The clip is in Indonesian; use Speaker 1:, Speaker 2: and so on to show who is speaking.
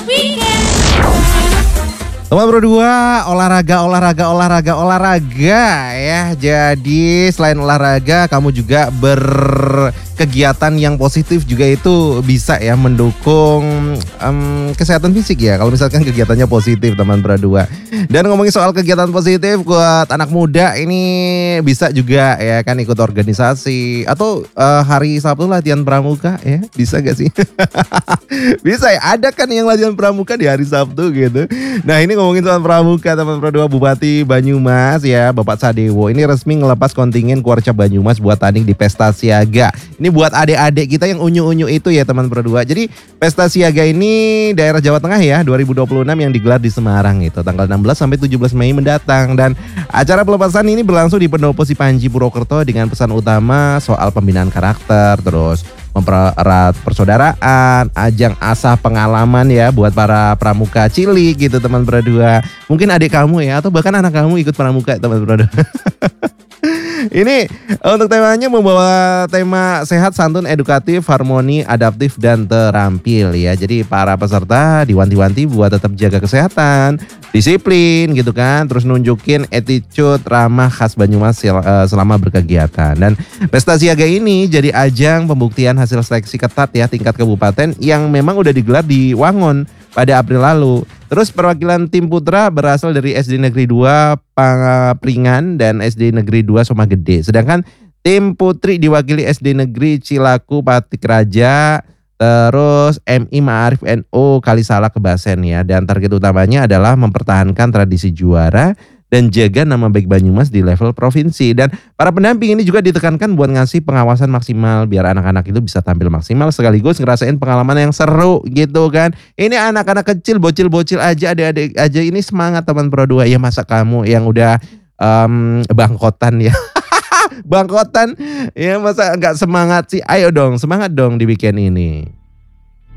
Speaker 1: Teman berdua, olahraga ya. Jadi selain olahraga, kamu juga berkegiatan yang positif juga itu bisa ya mendukung kesehatan fisik ya. Kalau misalkan kegiatannya positif teman berdua. Dan ngomongin soal kegiatan positif buat anak muda ini bisa juga ya kan ikut organisasi atau hari Sabtu latihan pramuka ya. Bisa gak sih? Bisa ya, ada kan yang latihan pramuka di hari Sabtu gitu. Nah ini ngomongin soal pramuka teman berdua, Bupati Banyumas ya Bapak Sadewo ini resmi ngelepas kontingen Kuarca Banyumas buat tanding di Pesta Siaga. Ini buat adik-adik kita yang unyu-unyu itu ya teman berdua. Jadi Pesta Siaga ini daerah Jawa Tengah ya 2026 yang digelar di Semarang itu tanggal 16 sampai 17 Mei mendatang. Dan acara pelepasan ini berlangsung di Pendopo Sipanji Purwokerto dengan pesan utama soal pembinaan karakter, terus mempererat persaudaraan, ajang asah pengalaman ya buat para pramuka cilik gitu teman berdua. Mungkin adik kamu ya atau bahkan anak kamu ikut pramuka teman berdua. Ini untuk temanya membawa tema sehat, santun, edukatif, harmoni, adaptif, dan terampil ya. Jadi para peserta diwanti-wanti buat tetap jaga kesehatan, disiplin gitu kan. Terus nunjukin attitude ramah khas Banyumas selama berkegiatan. Dan Pesta Siaga ini jadi ajang pembuktian hasil seleksi ketat ya tingkat kabupaten yang memang udah digelar di Wangon pada April lalu. Terus perwakilan tim putra berasal dari SD Negeri 2 Pangapringan dan SD Negeri 2 Somagede. Sedangkan tim putri diwakili SD Negeri Cilaku Patik Raja, terus MI Ma'arif NU Kalisala Kebasen ya. Dan target utamanya adalah mempertahankan tradisi juara dan jaga nama baik Banyumas di level provinsi. Dan para pendamping ini juga ditekankan buat ngasih pengawasan maksimal biar anak-anak itu bisa tampil maksimal sekaligus ngerasain pengalaman yang seru gitu kan. Ini anak-anak kecil, bocil-bocil aja, adik-adik aja ini semangat teman Pro 2 ya. Masa kamu yang udah bangkotan ya. Bangkotan ya masa nggak semangat sih? Ayo dong, semangat dong di weekend ini.